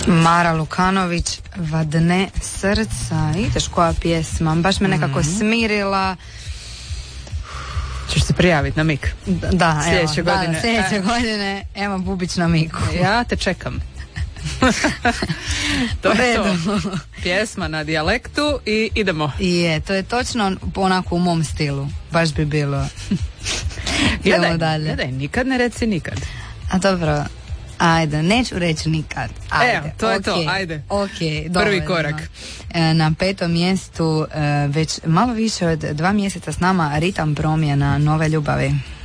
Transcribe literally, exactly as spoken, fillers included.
Mara Lukanović, Vadne srca. Ideš koja pjesma, baš me nekako mm-hmm. smirila. Ćeš se prijaviti na mik? Da, sljedeće evo, godine. Da, sljedeće e. godine Ema Bubić na miku. Ja te čekam. To je to. Pjesma na dijalektu i idemo. Je, to je točno onako u mom stilu. Baš bi bilo. Idemo gledaj, dalje. Gledaj, nikad ne reci nikad. A dobro, ajde, neću reći nikad. Ajde, Evo, to je okay, to, ajde. Okay, prvi korak. Na petom mjestu već malo više od dva mjeseca s nama Ritam promjena, Nove ljubavi.